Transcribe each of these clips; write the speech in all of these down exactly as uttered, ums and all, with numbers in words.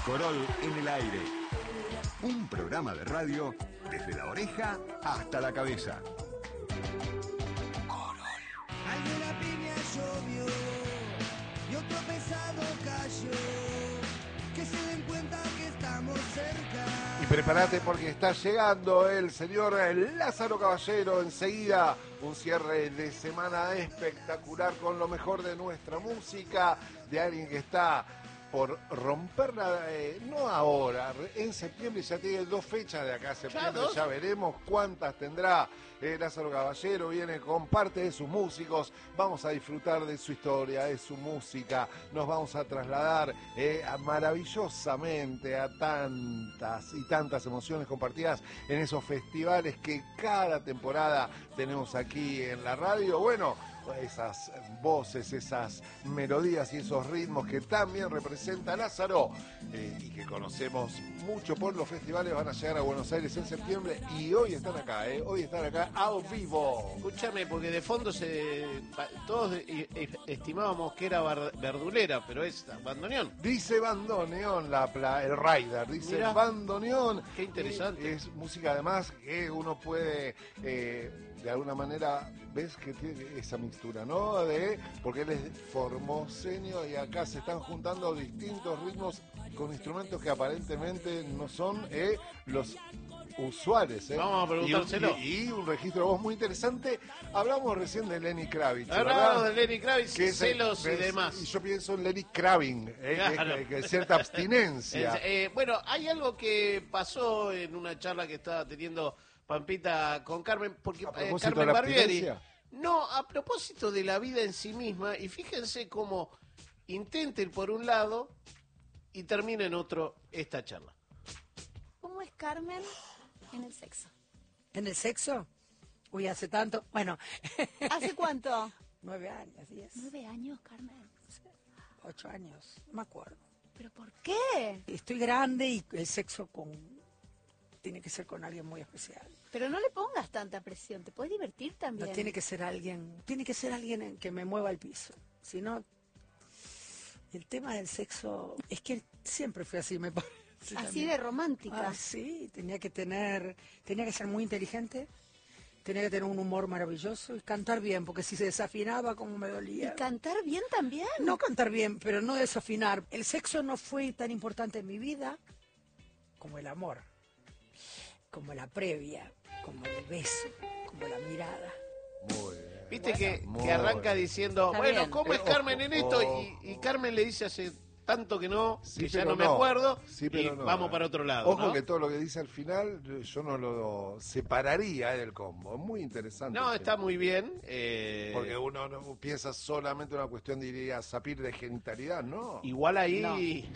Corol en el aire. Un programa de radio desde la oreja hasta la cabeza. Corol. Alguna piña llovió y otro pesado cayó. Que se den cuenta que estamos cerca. Y prepárate porque está llegando el señor Lázaro Caballero enseguida. Un cierre de semana espectacular con lo mejor de nuestra música, de alguien que está por romperla, eh, no ahora, en septiembre ya tiene dos fechas de acá a septiembre, ya, ya veremos cuántas tendrá. eh, Lázaro Caballero viene con parte de sus músicos, vamos a disfrutar de su historia, de su música, nos vamos a trasladar eh, a maravillosamente a tantas y tantas emociones compartidas en esos festivales que cada temporada tenemos aquí en la radio. Bueno, esas voces, esas melodías y esos ritmos que también representa Lázaro eh, y que conocemos mucho por los festivales, van a llegar a Buenos Aires en septiembre y hoy están acá, eh, hoy están acá a vivo. Escúchame, porque de fondo se todos estimábamos que era verdulera, pero es bandoneón. Dice bandoneón la, la, el rider, dice Mirá, bandoneón. Qué interesante. Es, es música además que uno puede eh, de alguna manera, ves que tiene esa mixtura, ¿no? De, porque él es formoseño y acá se están juntando distintos ritmos con instrumentos que aparentemente no son eh, los usuales. Eh. Vamos a preguntárselo. Y un, y, y un registro de voz muy interesante. Hablamos recién de Lenny Kravitz. Hablamos de Lenny Kravitz, que celos es, y demás. Y yo pienso en Lenny Kraving, eh, claro. que, que, que cierta abstinencia. eh, bueno, hay algo que pasó en una charla que estaba teniendo Pampita con Carmen, porque eh, Carmen Barbieri. No, a propósito de la vida en sí misma, y fíjense cómo intenta ir por un lado y termina en otro esta charla. ¿Cómo es Carmen en el sexo? ¿En el sexo? Uy, hace tanto. Bueno. ¿Hace cuánto? Nueve años, diez. ¿Nueve años, Carmen? Ocho años, no me acuerdo. ¿Pero por qué? Estoy grande y el sexo con tiene que ser con alguien muy especial. Pero no le pongas tanta presión, te puedes divertir también. No, tiene que ser alguien, tiene que ser alguien que me mueva el piso. Si no, el tema del sexo es que siempre fue así, me parece. Así también. de romántica. Ah, sí, tenía que tener, tenía que ser muy inteligente, tenía que tener un humor maravilloso y cantar bien, porque si se desafinaba como me dolía. ¿Y cantar bien también? No cantar bien, pero no desafinar. El sexo no fue tan importante en mi vida como el amor, como la previa, como el beso, como la mirada. Muy bien. Viste bueno, que, que arranca bien. diciendo, Está bueno, bien. ¿cómo es Eh, Carmen ojo, en esto? ojo. Y, y Carmen le dice hace tanto que no, Sí, que ya pero no me no. acuerdo, Sí, y pero no. vamos para otro lado. Ojo ¿no? que todo lo que dice al final yo no lo separaría del combo. Es muy interesante. No, está muy bien. Eh, Porque uno no piensa solamente una cuestión, diría, sapir de genitalidad, ¿no? Igual ahí,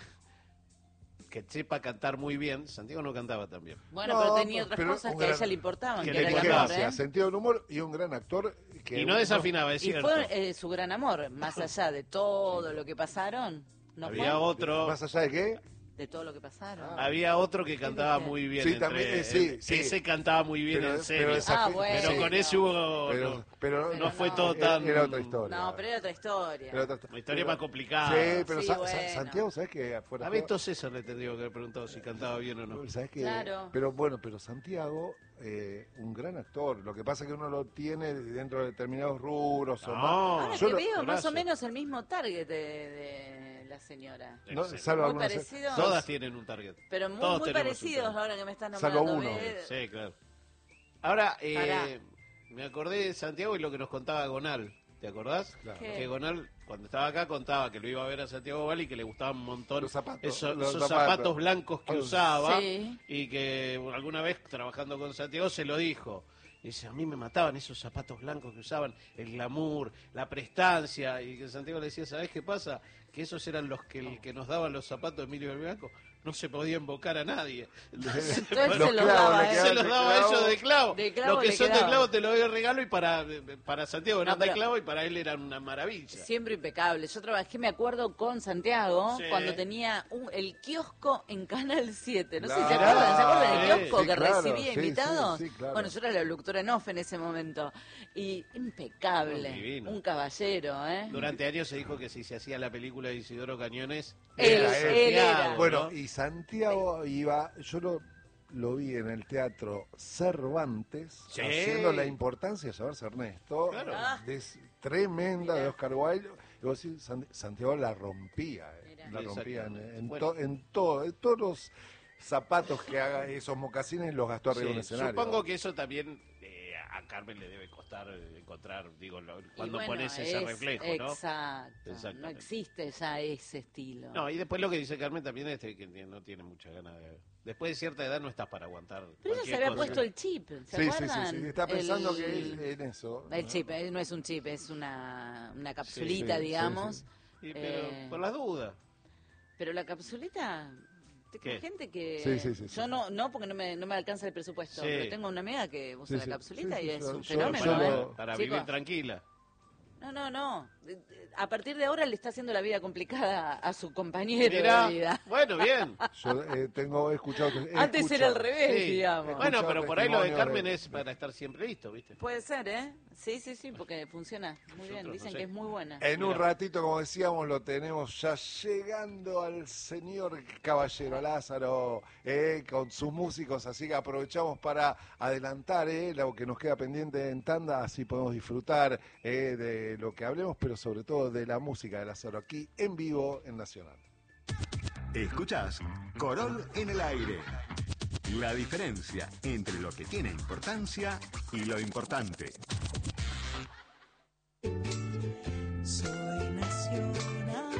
que sepa cantar muy bien, Santiago no cantaba tan bien. Bueno, No, pero tenía otras pero cosas un que a gran- ella le importaban, que que le era el importaba. amor, ¿eh? Sentido del humor y un gran actor. Que Y no uno- desafinaba, es Y cierto. fue eh, su gran amor, más allá de todo lo que pasaron, ¿no Había fue? otro, ¿Más allá de qué? De todo lo que pasaron. había otro que cantaba dije? muy bien. Sí, entre- también, eh, sí, sí. Ese cantaba muy bien Pero- en serio. pero Pero, esa- Ah, bueno. sí. con ese hubo... Pero, no, pero no fue no. todo era- tan... Era otra historia. No, pero era otra historia. Era otra- Una historia pero- más complicada. Sí, pero Sí, Sa- Sa- bueno. Santiago, ¿sabes qué? Afuera A Beto César le tendría que haber preguntado si cantaba bien o no. ¿Sabes qué? Claro. Pero bueno, pero Santiago, eh, un gran actor. Lo que pasa es que uno lo tiene dentro de determinados rubros. o No. más. Ahora Yo que lo- veo más brazo. o menos el mismo target de, de la señora. no, Excelente. salvo Muy algunas- parecido. Todas tienen un target. Pero muy, Todos muy tenemos un parecidos target. ahora que me están Salvo nombrando. uno. ¿ves? Sí, claro. Ahora, eh, Pará. me acordé de Santiago y lo que nos contaba Gonal. ¿Te acordás? Claro. ¿Qué? Que Gonal, cuando estaba acá, contaba que lo iba a ver a Santiago Bali y que le gustaban un montón Los zapatos, esos, los esos zapatos. zapatos blancos que Oh, usaba. Sí. Y que bueno, alguna vez trabajando con Santiago se lo dijo. Dice, a mí me mataban esos zapatos blancos que usaban, el glamour, la prestancia. Y que Santiago le decía, ¿sabés qué pasa? Que esos eran los que el que nos daban los zapatos de Emilio del Blanco. No se podía invocar a nadie. Entonces Los se los clavos, daba, le ¿eh? quedaban Se los de daba a clavo. ellos de clavo. De clavo Los que le son de quedaba. clavo te lo doy de regalo y para, para Santiago eran No, pero- de clavo y para él eran una maravilla. Siempre impecable. Yo trabajé, me acuerdo, con Santiago, Sí. cuando tenía un- el kiosco en Canal siete. No sé si se Claro. acuerdan, ¿se acuerdan del Sí, kiosco sí, que claro, recibía sí, invitados? sí, sí, claro. Bueno, yo era la locutora en off en ese momento. Y impecable. Divino. Un caballero, ¿eh? Durante años se dijo que si se hacía la película película de Isidoro Cañones. Él, Era él, él. era. ¿no? Bueno, y Santiago iba, yo lo, lo vi en el teatro Cervantes, Sí. haciendo la importancia de saberse Ernesto, Claro. es tremenda de Oscar Wilde. Y vos decís, San- Santiago la rompía, eh, Mirá. la rompía en, en, Bueno. to- en todo, en todos los zapatos que haga, esos mocasines los gastó arriba Sí, de un escenario. supongo que eso también eh, a Carmen le debe costar eh, encontrar, digo, lo- Y cuando bueno, pones ese es- reflejo, ¿no? Exacto. No Exactamente. existe ya ese estilo. No, y después lo que dice Carmen también es que no tiene mucha ganas de... Después de cierta edad no estás para aguantar Pero ella se cualquier había cosa. puesto el chip, ¿se Sí, sí, sí, acuerdan? sí, está pensando El- que es en eso. El ¿no? chip, eh, no es un chip, es una, una capsulita, sí, sí, digamos. sí. Sí, pero Eh, por las dudas. Pero la capsulita, tengo ¿Qué? gente que... Sí, sí, sí, sí. Yo no, no porque no me, no me alcanza el presupuesto, Sí. pero tengo una amiga que usa Sí, la sí, capsulita sí, y sí, es yo- un yo- fenómeno, yo para, ¿eh? lo- para Chicos, vivir tranquila. No, no, no. De- de- A partir de ahora le está haciendo la vida complicada a su compañero Mirá, de vida. bueno, bien. Yo eh, tengo he escuchado que he Antes era al escuchado- revés, Sí. digamos. Bueno, escuchado pero por ahí lo de testimonio Carmen de- es para estar siempre listo, ¿viste? Puede ser, ¿eh? Sí, sí, sí, porque funciona muy bien. Nosotros, Dicen no sé. que es muy buena. En un Mira. ratito, como decíamos, lo tenemos ya llegando al señor Caballero Lázaro eh, con sus músicos, así que aprovechamos para adelantar eh, lo que nos queda pendiente en tanda, así podemos disfrutar eh, de lo que hablemos, pero sobre todo de la música de Lázaro aquí en vivo en Nacional. Escuchás Corol en el aire. La diferencia entre lo que tiene importancia y lo importante. Soy nacional.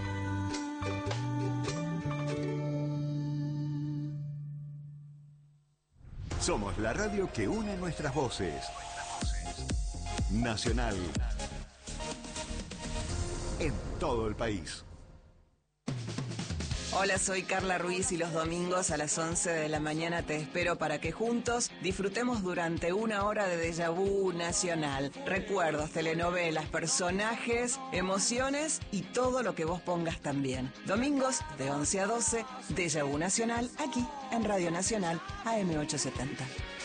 Somos la radio que une nuestras voces. Nacional. En todo el país. Hola, soy Carla Ruiz y los domingos a las once de la mañana te espero para que juntos disfrutemos durante una hora de déjà vu nacional. Recuerdos, telenovelas, personajes, emociones y todo lo que vos pongas también. Domingos de once a doce, déjà vu nacional, aquí en Radio Nacional A M ochocientos setenta.